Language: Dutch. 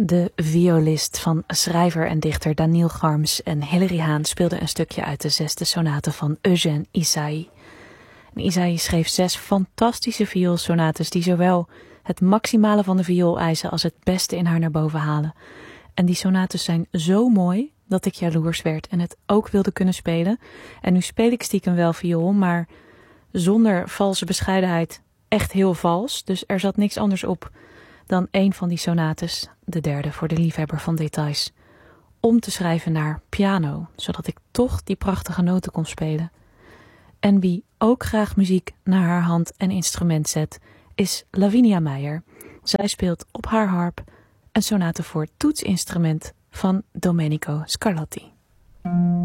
De violist van schrijver en dichter Daniel Garms en Hilary Hahn speelden een stukje uit de 6e sonate van Eugène Ysaÿe. Ysaÿe schreef 6 fantastische vioolsonates die zowel het maximale van de viool eisen als het beste in haar naar boven halen. En die sonates zijn zo mooi dat ik jaloers werd en het ook wilde kunnen spelen. En nu speel ik stiekem wel viool, maar zonder valse bescheidenheid echt heel vals. Dus er zat niks anders op dan een van die sonates, de 3e voor de liefhebber van details, om te schrijven naar piano, zodat ik toch die prachtige noten kon spelen. En wie ook graag muziek naar haar hand en instrument zet, is Lavinia Meijer. Zij speelt op haar harp een sonate voor toetsinstrument van Domenico Scarlatti.